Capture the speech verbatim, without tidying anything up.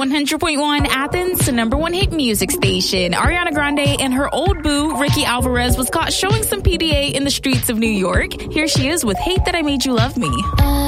one hundred point one Athens, the number one hit music station. Ariana Grande and her old boo, Ricky Alvarez, was caught showing some P D A in the streets of New York. Here she is with Hate That I Made You Love Me.